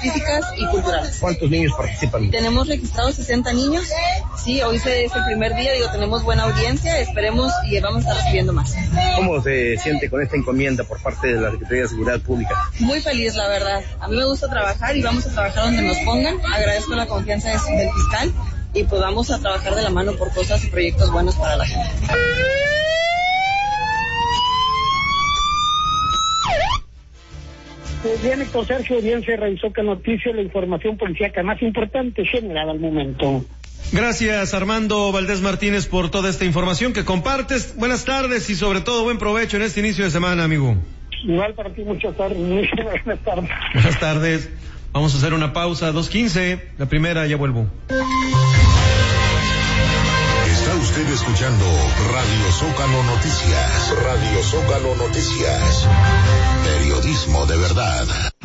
físicas y culturales. ¿Cuántos niños participan? Tenemos registrados 60 niños. Sí, hoy es el primer día, tenemos buena audiencia, esperemos y vamos a estar recibiendo más. ¿Cómo se siente con esta encomienda por parte de la Secretaría de Seguridad Pública? Muy feliz, la verdad. A mí me gusta trabajar y vamos a trabajar donde nos pongan. Agradezco la confianza del fiscal y pues vamos a trabajar de la mano por cosas y proyectos buenos para la gente. Bien, Héctor Sergio, bien se revisó que noticia la información policíaca más importante generada al momento. Gracias, Armando Valdés Martínez, por toda esta información que compartes. Buenas tardes y sobre todo buen provecho en este inicio de semana, amigo. Igual para ti, muchas tardes. Buenas tardes. Buenas tardes. Vamos a hacer una pausa, 2:15. La primera, ya vuelvo. Está usted escuchando Radio Zócalo Noticias. Radio Zócalo Noticias. Periodismo de verdad.